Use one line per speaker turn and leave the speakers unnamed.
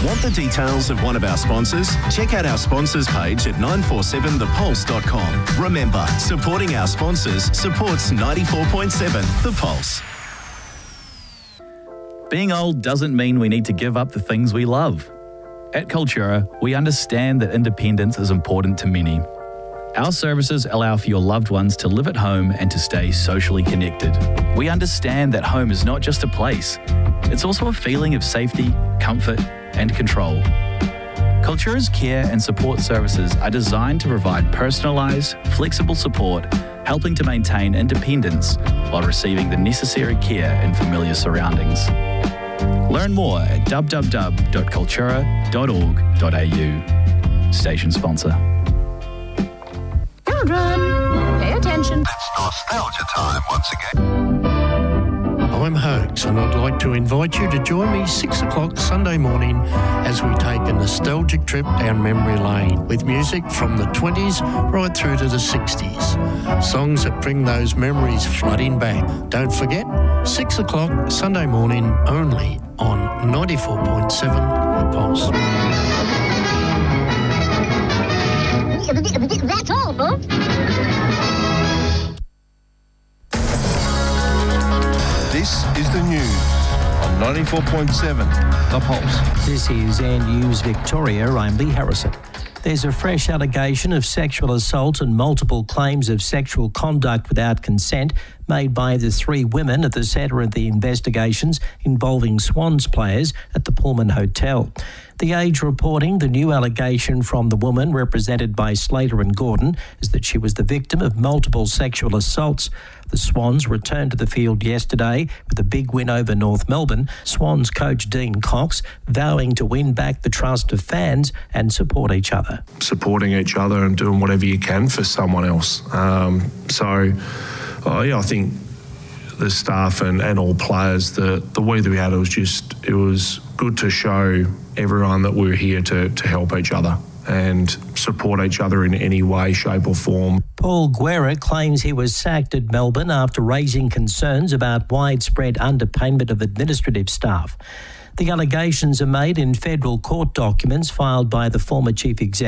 Want the details of one of our sponsors? Check out our sponsors page at 947thepulse.com. Remember, supporting our sponsors supports 94.7 The Pulse.
Being old doesn't mean we need to give up the things we love. At Cultura, we understand that independence is important to many. Our services allow for your loved ones to live at home and to stay socially connected. We understand that home is not just a place. It's also a feeling of safety, comfort, and control. Cultura's care and support services are designed to provide personalised, flexible support, helping to maintain independence while receiving the necessary care in familiar surroundings. Learn more at www.cultura.org.au. Station sponsor.
Children, pay attention.
It's nostalgia time once again.
I'm Hoax, and I'd like to invite you to join me 6 o'clock Sunday morning as we take a nostalgic trip down memory lane with music from the 20s right through to the 60s. Songs that bring those memories flooding back. Don't forget, 6 o'clock Sunday morning only on 94.7 The Pulse.
That's all, folks.
This is the news on 94.7 The Pulse.
This is News Victoria. I'm Lee Harrison. There's a fresh allegation of sexual assault and multiple claims of sexual conduct without consent made by the 3 women at the centre of the investigations involving Swans players at the Pullman Hotel. The Age reporting the new allegation from the woman, represented by Slater and Gordon, is that she was the victim of multiple sexual assaults. The Swans returned to the field yesterday with a big win over North Melbourne. Swans coach Dean Cox vowing to win back the trust of fans and support each other.
Supporting each other and doing whatever you can for someone else. I think the staff and all players, the week that we had, it was good to show everyone that we're here to help each other and support each other in any way, shape or form.
Paul Guerra claims he was sacked at Melbourne after raising concerns about widespread underpayment of administrative staff. The allegations are made in federal court documents filed by the former chief executive